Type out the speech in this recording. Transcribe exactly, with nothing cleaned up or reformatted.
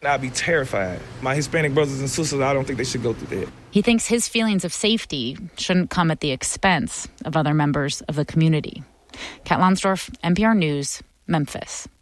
I'd be terrified. My Hispanic brothers and sisters, I don't think they should go through that. He thinks his feelings of safety shouldn't come at the expense of other members of the community. Kat Lonsdorf, N P R News, Memphis.